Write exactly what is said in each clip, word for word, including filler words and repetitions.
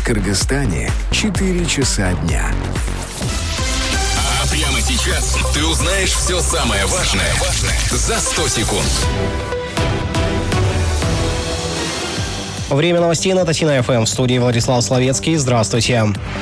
Кыргызстане четыре часа дня. А прямо сейчас ты узнаешь все самое важное за сто секунд. Время новостей на Татина-ФМ. В студии Владислав Словецкий. Здравствуйте.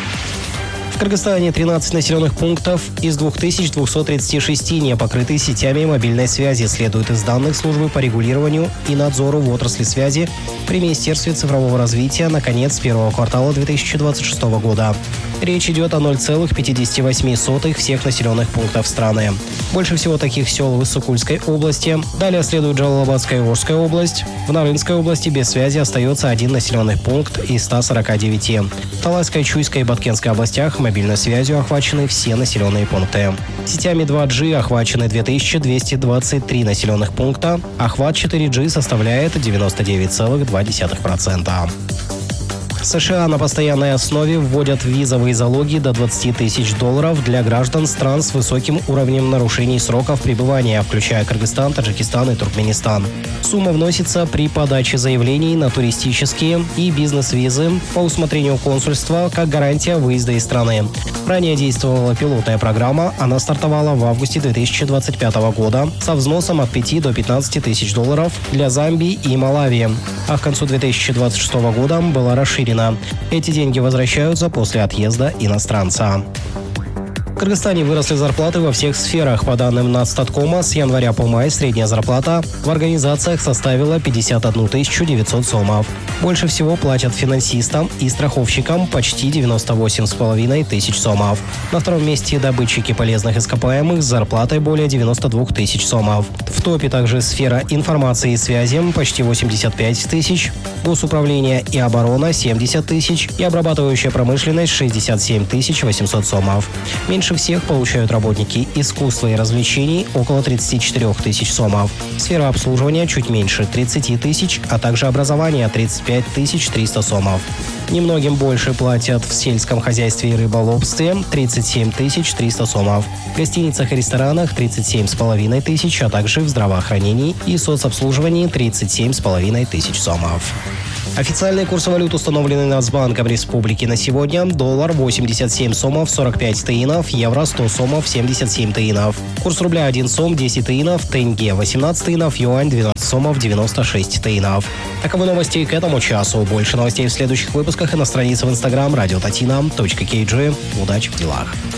В Кыргызстане тринадцать населенных пунктов из две тысячи двести тридцать шесть не покрыты сетями мобильной связи, следует из данных службы по регулированию и надзору в отрасли связи при Министерстве цифрового развития на конец первого квартала две тысячи двадцать шестого года. Речь идет о ноль целых пятьдесят восемь сотых всех населенных пунктов страны. Больше всего таких сел в Иссык-Кульской области. Далее следует Джалалабадская и Орская область. В Нарынской области без связи остается один населенный пункт из ста сорока девяти. В Талайской, Чуйской и Баткенской областях мобильной связью охвачены все населенные пункты. Сетями два джи охвачены две тысячи двести двадцать три населенных пункта. Охват четыре джи составляет девяносто девять целых два десятых процента. США на постоянной основе вводят визовые залоги до двадцать тысяч долларов для граждан стран с высоким уровнем нарушений сроков пребывания, включая Кыргызстан, Таджикистан и Туркменистан. Сумма вносится при подаче заявлений на туристические и бизнес-визы по усмотрению консульства как гарантия выезда из страны. Ранее действовала пилотная программа, она стартовала в августе две тысячи двадцать пятого года со взносом от пяти до пятнадцати тысяч долларов для Замбии и Малави, а к концу две тысячи двадцать шестого года была расширена. Эти деньги возвращаются после отъезда иностранца. В Кыргызстане выросли зарплаты во всех сферах. По данным Нацстаткома, с января по май средняя зарплата в организациях составила пятьдесят одну тысячу девятьсот сомов. Больше всего платят финансистам и страховщикам почти девяносто восемь с половиной тысяч сомов. На втором месте добытчики полезных ископаемых с зарплатой более девяноста двух тысяч сомов. В топе также сфера информации и связи почти восемьдесят пять тысяч, госуправление и оборона семьдесят тысяч и обрабатывающая промышленность шестьдесят семь тысяч восемьсот сомов. Меньше всех получают работники искусства и развлечений около тридцати четырёх тысяч сомов. Сфера обслуживания чуть меньше тридцати тысяч, а также образование тридцать пять тысяч триста сомов. Немногим больше платят в сельском хозяйстве и рыболовстве тридцать семь тысяч триста сомов. В гостиницах и ресторанах тридцать семь с половиной тысяч, а также в здравоохранении и соцобслуживании тридцать семь с половиной тысяч сомов. Официальные курсы валют установлены Нацбанком Республики на сегодня. Доллар восемьдесят семь сомов сорок пять тиынов, евро сто сомов семьдесят семь тиынов. Курс рубля один сом десять тиынов, тенге восемнадцать тиынов, юань двенадцать сомов девяносто шесть тиынов. Таковы новости к этому часу. Больше новостей в следующих выпусках и на странице в инстаграм радио татина точка кей джи. Удачи в делах.